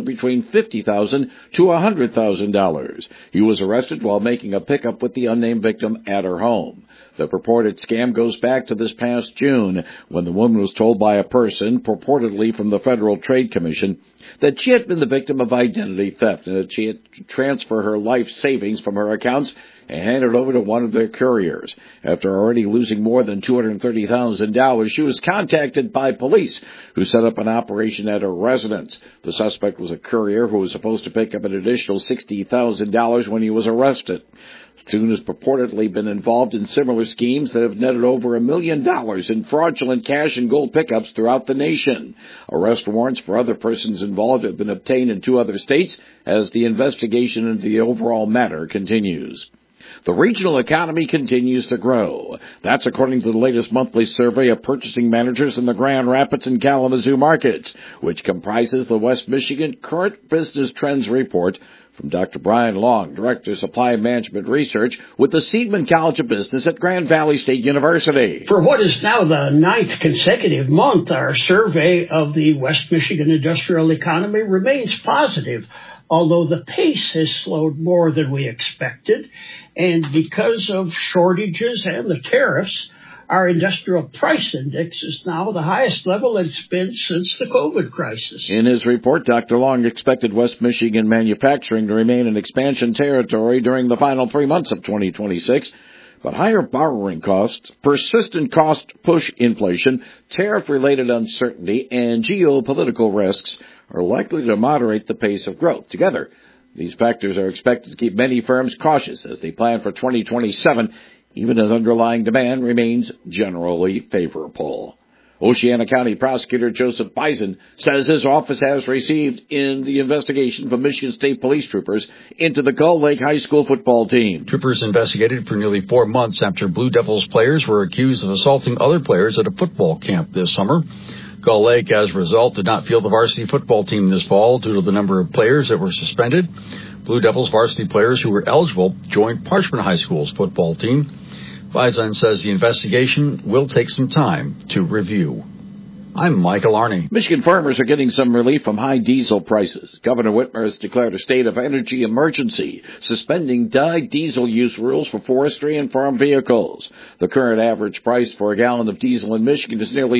between $50,000 to $100,000. He was arrested while making a pickup with the unnamed victim at her home. The purported scam goes back to this past June, when the woman was told by a person, purportedly from the Federal Trade Commission, that she had been the victim of identity theft and that she had to transfer her life savings from her accounts and hand it over to one of their couriers. After already losing more than $230,000, she was contacted by police, who set up an operation at her residence. The suspect was a courier who was supposed to pick up an additional $60,000 when he was arrested. Thune has purportedly been involved in similar schemes that have netted over $1 million in fraudulent cash and gold pickups throughout the nation. Arrest warrants for other persons involved have been obtained in 2 other states as the investigation into the overall matter continues. The regional economy continues to grow. That's according to the latest monthly survey of purchasing managers in the Grand Rapids and Kalamazoo markets, which comprises the West Michigan Current Business Trends Report from Dr. Brian Long, Director of Supply Management Research with the Seidman College of Business at Grand Valley State University. For what is now the 9th consecutive month, our survey of the West Michigan industrial economy remains positive, although the pace has slowed more than we expected. And because of shortages and the tariffs, our industrial price index is now the highest level it's been since the COVID crisis. In his report, Dr. Long expected West Michigan manufacturing to remain in expansion territory during the final 3 months of 2026. But higher borrowing costs, persistent cost push inflation, tariff-related uncertainty, and geopolitical risks are likely to moderate the pace of growth. Together, these factors are expected to keep many firms cautious as they plan for 2027, even as underlying demand remains generally favorable. Oceana County Prosecutor Joseph Bison says his office has received in the investigation from Michigan State Police troopers into the Gull Lake High School football team. Troopers investigated for nearly 4 months after Blue Devils players were accused of assaulting other players at a football camp this summer. Gull Lake, as a result, did not field the varsity football team this fall due to the number of players that were suspended. Blue Devils varsity players who were eligible joined Parchman High School's football team. Bison says the investigation will take some time to review. I'm Michael Arney. Michigan farmers are getting some relief from high diesel prices. Governor Whitmer has declared a state of energy emergency, suspending dyed diesel use rules for forestry and farm vehicles. The current average price for a gallon of diesel in Michigan is nearly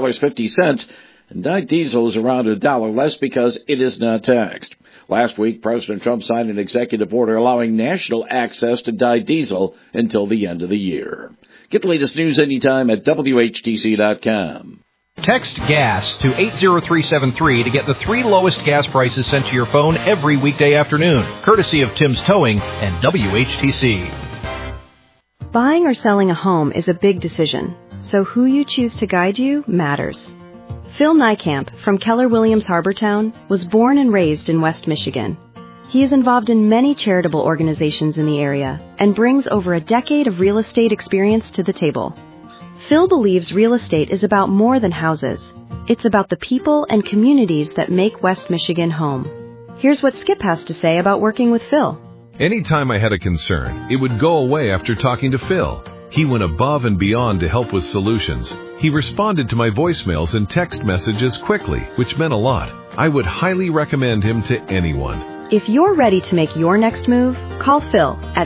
$6.50, and dyed diesel is around $1 less because it is not taxed. Last week, President Trump signed an executive order allowing national access to dyed diesel until the end of the year. Get the latest news anytime at WHTC.com. Text GAS to 80373 to get the 3 lowest gas prices sent to your phone every weekday afternoon, courtesy of Tim's Towing and WHTC. Buying or selling a home is a big decision, so who you choose to guide you matters. Phil Niekamp from Keller Williams Harbortown was born and raised in West Michigan. He is involved in many charitable organizations in the area and brings over a decade of real estate experience to the table. Phil believes real estate is about more than houses. It's about the people and communities that make West Michigan home. Here's what Skip has to say about working with Phil. Anytime I had a concern, it would go away after talking to Phil. He went above and beyond to help with solutions. He responded to my voicemails and text messages quickly, which meant a lot. I would highly recommend him to anyone. If you're ready to make your next move, call Phil at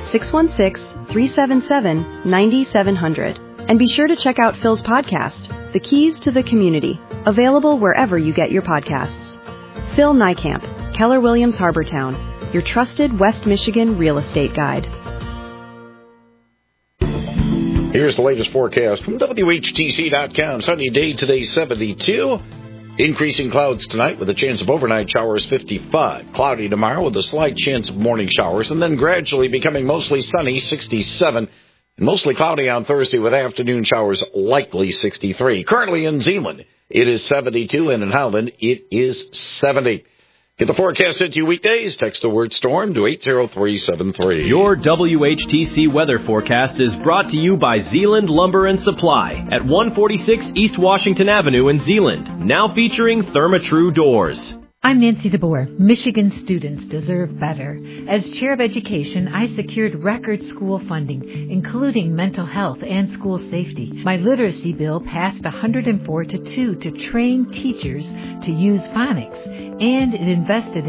616-377-9700. And be sure to check out Phil's podcast, The Keys to the Community, available wherever you get your podcasts. Phil Niekamp, Keller Williams Harbortown, your trusted West Michigan real estate guide. Here's the latest forecast from WHTC.com. Sunny day today, 72. Increasing clouds tonight with a chance of overnight showers, 55. Cloudy tomorrow with a slight chance of morning showers, and then gradually becoming mostly sunny, 67. And mostly cloudy on Thursday with afternoon showers, likely 63. Currently in Zeeland, it is 72, and in Howland, it is 70. Get the forecast sent to you weekdays. Text the word storm to 80373. Your WHTC weather forecast is brought to you by Zeeland Lumber and Supply at 146 East Washington Avenue in Zeeland. Now featuring Therma-Tru doors. I'm Nancy DeBoer. Michigan students deserve better. As chair of education, I secured record school funding, including mental health and school safety. My literacy bill passed 104-2 to train teachers to use phonics, and it invested